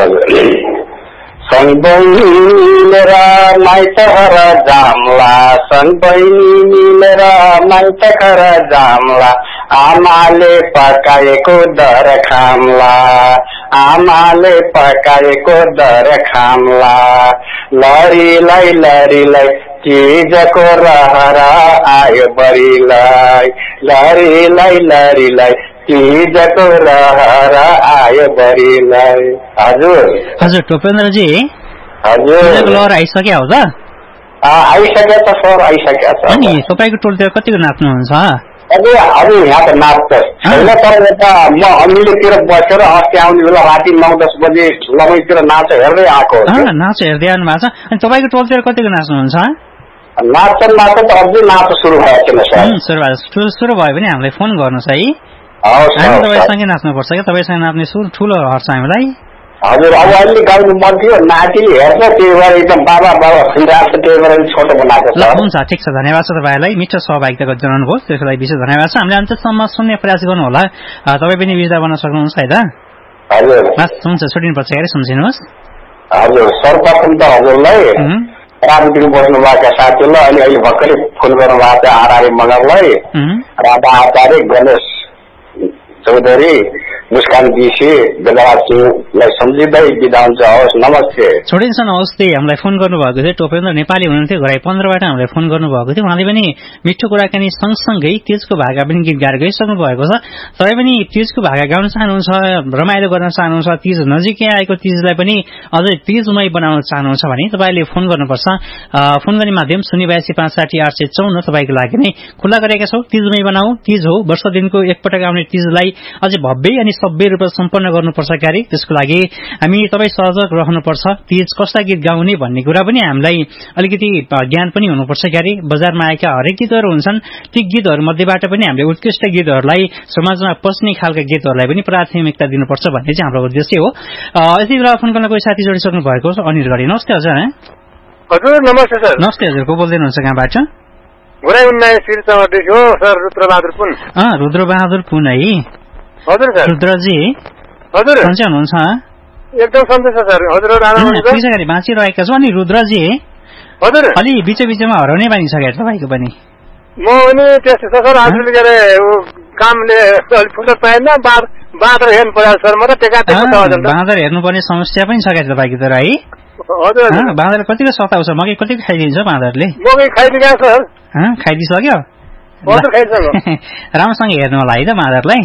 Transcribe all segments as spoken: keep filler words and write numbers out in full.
सँगै मिलेर माइत घर जाम्ला सँगै मिलेर माइत घर जाम्ला आमाले पकाएको दर खाम्ला आमाले पकाएको दर खाम्ला लरीलाई लरीलाई चिजको रहर आयो बरीलाई लरीलाई लरीलाई चिजको रहर आयो बरीलाई। हजुर हजुर टोपेन्द्रजी हजुर लहर आइसक्यो हो त? आइसक्यो त सर आइसक्यो छ। अनि तपाईँको टोलतिर कतिको नाच्नुहुन्छ? अझै हजुर यहाँ त नाच्छ छैन तर यता म अमिलेतिर बसेर अस्ति आउने बेला राति नौ दस बजे लमैतिर नाच हेर्दै आएको नाच हेर्दै आउनु भएको छ। अनि तपाईँको टोलतिर कतिको नाच्नुहुन्छ? नाच्छ नाच्छ त अझै नाच सुरु भएको छैन सर। सुरु सुरु भयो भने हामीलाई फोन गर्नुहोस् है, हामी तपाईँसँगै नाच्नुपर्छ क्या, तपाईँसँग नाच्ने ठुलो हर्ष हामीलाई। हजुर अब अहिले गाउनु मन थियो नातिले हेर्छ त्यही भएर एकदम बाबा बाबा फिरिरहेको छ त्यही भएर छोटो बनाएको छ। हुन्छ ठिक छ, धन्यवाद छ तपाईँलाई, मिठो सहभागिता जनाउनु भयो त्यसको लागि विशेष धन्यवाद छ। हामीले अन्त्यसम्म सुन्ने प्रयास गर्नु होला, तपाईँ पनि विदा बन्न सक्नुहुन्छ है त? हजुर हुन्छ छुट्टिनुपर्छ गरी सम्झिनुहोस्। हजुर सर्वप्रथम त हजुरलाई राजनीतिमा बस्नु भएका साथीहरूलाई अनि अहिले भर्खरै फोन गर्नु भएको छ आरआरए मगरलाई, राधा आचार्य, गणेश चौधरी, मुस्कान विषी, बेलराज सिंहलाई सम्झिँदै बिदा हुन्छ। हवस् नमस्ते। छोडिन्छ नमस्ते। हामीलाई फोन गर्नुभएको थियो टोपेन्द्र नेपाली हुनुहुन्थ्यो घराई पन्ध्रबाट हामीलाई फोन गर्नुभएको थियो। उहाँले पनि मिठो कुराकानी सँगसँगै तीजको भाका पनि गीत गाएर गइसक्नु भएको छ। तपाईँ पनि तीजको भाका गाउन चाहनुहुन्छ, रमाइलो गर्न चाहनुहुन्छ, तीज नजिकै आएको तीजलाई पनि अझै तीजमय बनाउन चाहनुहुन्छ भने तपाईँले फोन गर्नुपर्छ। फोन गर्ने माध्यम शून्य बयासी पाँच साठी आठ सय चौन्न तपाईँको लागि नै खुल्ला गरेका छौँ। तीजमय बनाऊ, तीज हो वर्ष दिनको एकपटक आउने तीजलाई अझै भव्य अनि सभ्य रूपमा सम्पन्न गर्नुपर्छ क्यारे। त्यसको लागि हामी तपाईँ सजग रहनुपर्छ। तीज कस्ता गीत गाउने भन्ने कुरा पनि हामीलाई अलिकति ज्ञान पनि हुनुपर्छ क्यारे। बजारमा आएका हरेक गीतहरू हुन्छन्, ती गीतहरू मध्येबाट पनि हामीले उत्कृष्ट गीतहरूलाई, समाजमा पस्ने खालका गीतहरूलाई पनि प्राथमिकता दिनुपर्छ भन्ने चाहिँ हाम्रो उद्देश्य हो। यति बेला फोन गर्न कोही साथी जोडिसक्नु भएको छ अनिल गरी। नमस्ते हजुर। हजुर नमस्ते सर। नमस्ते हजुर, को बोल्दै हुनुहुन्छ कहाँबाट? रुद्रबहादुर पुन। रुद्रबहादुर पुन है? हजुर सर। रुद्रजी हजुर सन्चै हुनुहुन्छ? एकदम सन्चै छ सर। हजुर बाँचिरहेका छौँ। अनि रुद्रजी हजुर अलि बिच बिचमा हराउने बानी छ क्या तपाईँको पनि? म पनि त्यस्तै छ सर, आजकल के अरे कामले अलिक फुर्सद पाएन, बाँदर हेर्नु पर्यो सर। म त बाँदर हेर्नुपर्ने समस्या पनि छ क्या तपाईँको तर है? हजुर बाँदर कतिको सताउँछ? मकै कतिको खाइदिन्छ बाँदरले? मकै खाइदिन्छ सर। खाइदिइसक्यो? राम्रोसँग हेर्नु होला है त बाँदरलाई।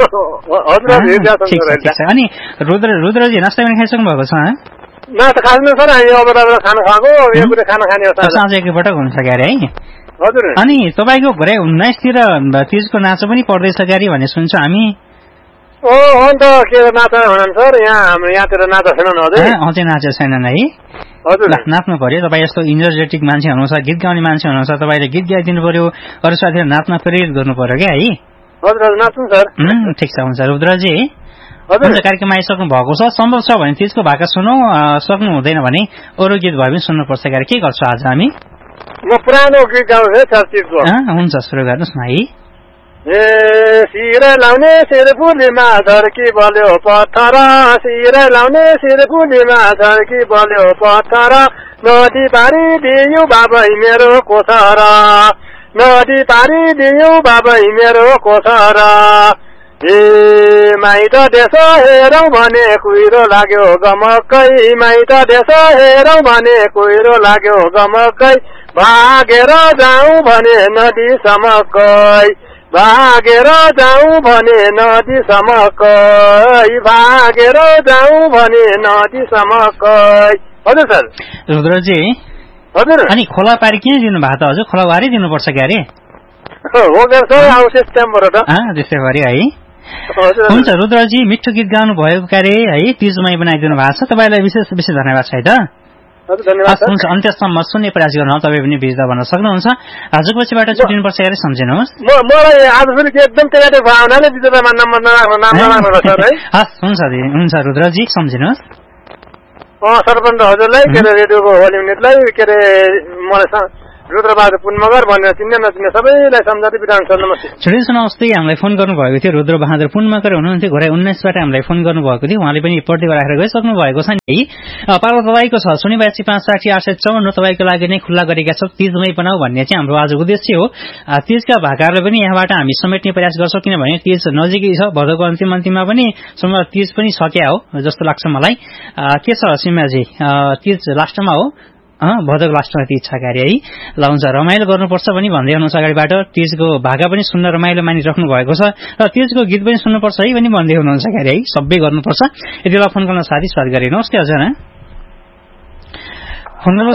अनि रुद्र रुद्रजी नास्ता पनि खाइसक्नु भएको छ? नास्ता खानु सर, खाना खाएको खाना खाने साँझ एकपटक हुन्छ क्यारे है? हजुर। अनि तपाईँको घरै उन्नाइसतिर तीजको नाचो पनि पर्दैछ क्यारे भन्ने सुन्छौँ हामी। ओ अन्त के नाच हुनुहुन्छ सर? यहाँ हाम्रो यहाँतिर नाच छैनन् हजुर? अझै नाच छैनन् है? हजुर नाच्नु पर्यो। तपाईँ यस्तो इनर्जेटिक मान्छे हुनुहुन्छ, गीत गाउने मान्छे हुनुहुन्छ, तपाईँले गीत गाइदिनु पर्यो, अरू साथीहरू नाच्न प्रेरित गर्नु पर्यो क्या है? हजुर हजुर नाच्नु सर। ठिक छ, हुन्छ रुद्रजी। हजुर कार्यक्रम आइसक्नु भएको छ, सम्भव छ भने तीजको भाका सुनौ, सक्नु हुँदैन भने अरू गीत भए पनि सुन्नुपर्छ क्या। के गर्छु आज हामी? म पुरानो गीत गाउँछु सर तीजको। हुन्छ सुरु गर्नुहोस् न है। ए शिर लाउने शिरफुलीमा झर्की बल्यो पत्थर, शिर लाउने शिरफुलीमा झर्की बल्यो पत्थर, नदी पारी दियौ बाबै मेरो कोथर, नदी पारी दियौ बाबै मेरो कोथर। ए माइत देश हेरौँ भने कुहिरो लाग्यो गमकै, माइत देश हेरौँ भने कुहिरो लाग्यो गमकै, भागेर जाउँ भने नदी समकै, भागेर जाउँ भने नदी समकै, भागेर जाउँ भने नदी समकै। हजुर सर। रुद्रजी हजुर। अनि खोला पारी किन दिनु भएको त हजुर? खोला वारी दिनुपर्छ क्यारे? हो सर, आउँछ सिस्टमबाट। त्यस्तै गरी है। हुन्छ रुद्रजी, मिठो गीत गाउनु भएको क्यारे है, तीजमय बनाइदिनु भएको छ, तपाईँलाई विशेष विशेष धन्यवाद छ है त। हुन्छ अन्त्यसम्म सुन्ने प्रयास गर्नु, तपाईँ पनि बिर्ता भन्न सक्नुहुन्छ। आजको पछिबाट छुट्टिनुपर्छ क्यारे सम्झिनुहोस्। मलाई आज पनि एकदम त्यही भावनाले दिदीमा नम्बर नराख्नु नाम नराख्नु सर है। हस् हुन्छ हुन्छ रुद्रजी सम्झिनुहोस्। सरपञ्च हजुरलाई के अरे रेडियोको होल युनिटलाई के अरे मलाई रुद्रबहादुर पुनमगर भनेर चिन्ने नचिन्ने सबैलाई सम्झाउँदै बिदा हुन्छ। नमस्ते। छुट्टै सुनाउस्दै हामीलाई फोन गर्नुभएको थियो रुद्रबहादुर पुनमगर हुनुहुन्थ्यो घोराई उन्नाइसबाट हामीलाई फोन गर्नुभएको थियो। उहाँले पनि पर्देवा राखेर गइसक्नु भएको छ नि। पालो तपाईँको छ शून्य बयासी पाँच साठी आठ सय चौवन्न तपाईँको लागि नै खुल्ला गरेका छौँ। तीजमै बनाऊ भन्ने चाहिँ हाम्रो आजको उद्देश्य हो। तीजका भाकाहरूलाई पनि यहाँबाट हामी समेट्ने प्रयास गर्छौँ किनभने तीज नजिकै छ। भदौको अन्तिम अन्तिममा पनि सम्म तीज पनि सकिया हो जस्तो लाग्छ मलाई। के छ सिमाजी तीज लास्टमा हो भदौको लास्टमा तीज छ कार्य है ल हुन्छ रमाइलो गर्नुपर्छ पनि भन्दै हुनुहुन्छ अगाडिबाट। तीजको भाका पनि सुन्न रमाइलो मानिराख्नु भएको छ र तीजको गीत पनि सुन्नुपर्छ है पनि भन्दै हुनुहुन्छ कार्य है सबै गर्नुपर्छ। यति बेला फोन गर्न साथी स्वागत गरे। नमस्ते हजुर फोन